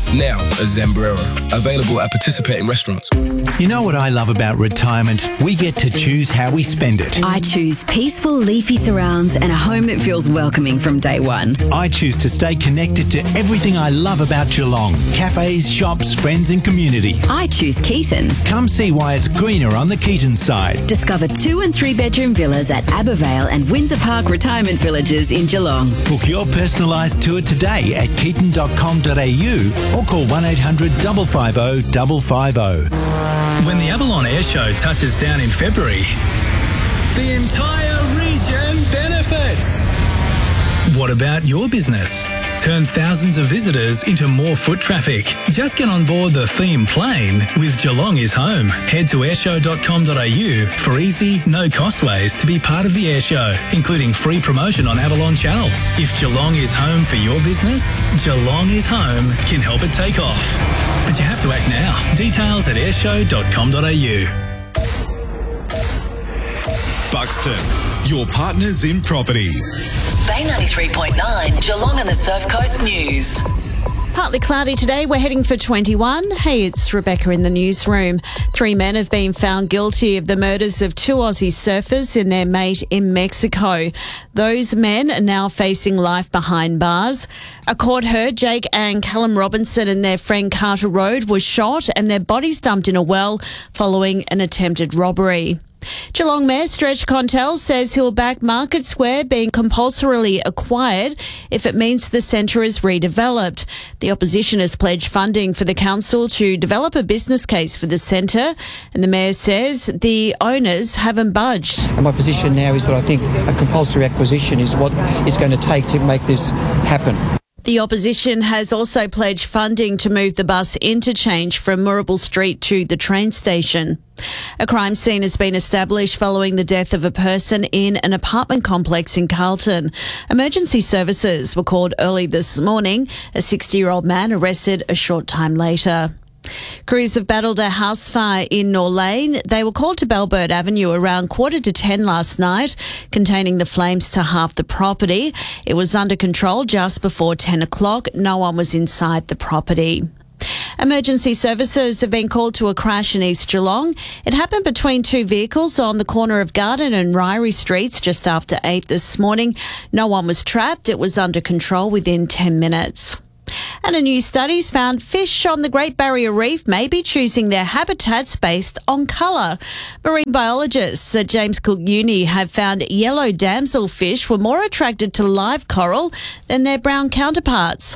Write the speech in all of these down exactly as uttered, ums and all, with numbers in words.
now at Zambrero. Available at participating restaurants. You know what I love about retirement? We get to choose how we spend it. I choose peaceful, leafy surrounds and a home that feels welcoming from day one. I choose to stay connected to everything I love about Geelong. Cafes, shops, friends and community. I choose Keaton. Come see why it's greener on the Keaton side. Discover two and three bedroom villas at Abervale and Windsor Park Retirement Villages in Geelong. Book your personalised tour today at keaton dot com dot a u or call one eight hundred five five zero five five zero. When the Avalon Air Show touches down in February, the entire region benefits. What about your business? Turn thousands of visitors into more foot traffic. Just get on board the theme plane with Geelong is Home. Head to airshow dot com dot a u for easy, no-cost ways to be part of the air show, including free promotion on Avalon channels. If Geelong is home for your business, Geelong is Home can help it take off. But you have to act now. Details at airshow dot com dot a u. Buxton, your partners in property. Bay ninety-three point nine, Geelong and the Surf Coast News. Partly cloudy today. We're heading for twenty-one. Hey, it's Rebecca in the newsroom. Three men have been found guilty of the murders of two Aussie surfers and their mate in Mexico. Those men are now facing life behind bars. A court heard Jake and Callum Robinson and their friend Carter Road were shot and their bodies dumped in a well following an attempted robbery. Geelong Mayor Stretch Contell says he'll back Market Square being compulsorily acquired if it means the centre is redeveloped. The opposition has pledged funding for the council to develop a business case for the centre, and the mayor says the owners haven't budged. And my position now is that I think a compulsory acquisition is what it's going to take to make this happen. The opposition has also pledged funding to move the bus interchange from Moorabool Street to the train station. A crime scene has been established following the death of a person in an apartment complex in Carlton. Emergency services were called early this morning. A sixty-year-old man arrested a short time later. Crews have battled a house fire in Norlane. They were called to Bellbird Avenue around quarter to ten last night, containing the flames to half the property. It was under control just before ten o'clock. No one was inside the property. Emergency services have been called to a crash in East Geelong. It happened between two vehicles on the corner of Garden and Ryrie Streets just after eight this morning. No one was trapped. It was under control within ten minutes. And a new study's found fish on the Great Barrier Reef may be choosing their habitats based on colour. Marine biologists at James Cook Uni have found yellow damselfish were more attracted to live coral than their brown counterparts.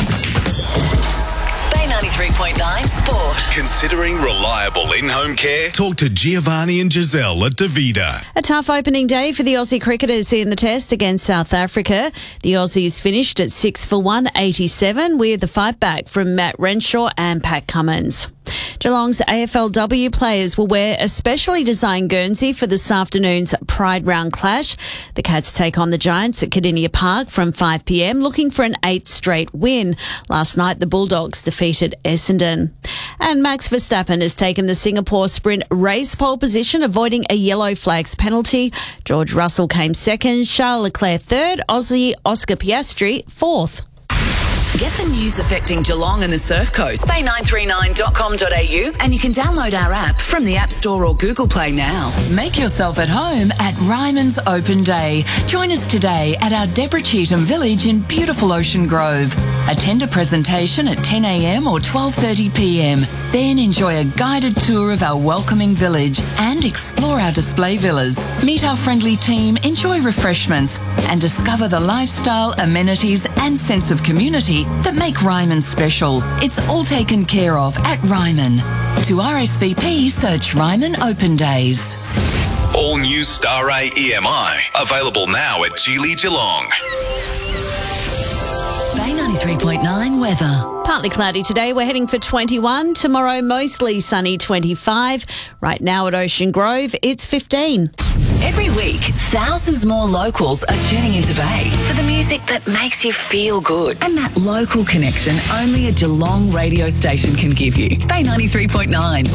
Bay ninety-three point nine Sport. Considering reliable in-home care? Talk to Giovanni and Giselle at Davida. A tough opening day for the Aussie cricketers in the test against South Africa. The Aussies finished at six for one eighty-seven with the five back from Matt Renshaw and Pat Cummins. Geelong's A F L W players will wear a specially designed Guernsey for this afternoon's Pride Round clash. The Cats take on the Giants at Cardinia Park from five p m, looking for an eighth straight win. Last night, the Bulldogs defeated Essendon. And Max Verstappen has taken the Singapore sprint race pole position, avoiding a yellow flags penalty. George Russell came second, Charles Leclerc third, Aussie Oscar Piastri fourth. Get the news affecting Geelong and the Surf Coast. bay nine three nine dot com dot a u and you can download our app from the App Store or Google Play now. Make yourself at home at Ryman's Open Day. Join us today at our Deborah Cheetham Village in beautiful Ocean Grove. Attend a presentation at ten a m or twelve thirty p m. Then enjoy a guided tour of our welcoming village and explore our display villas. Meet our friendly team, enjoy refreshments and discover the lifestyle, amenities and sense of community that make Ryman special. It's all taken care of at Ryman. To R S V P, search Ryman Open Days. All new Star A E M I. Available now at Geely Geelong. Bay ninety-three point nine weather. Partly cloudy today. We're heading for twenty-one. Tomorrow, mostly sunny, twenty-five. Right now at Ocean Grove, it's fifteen. Every week, thousands more locals are tuning into Bay for the music that makes you feel good. And that local connection only a Geelong radio station can give you. Bay ninety-three point nine.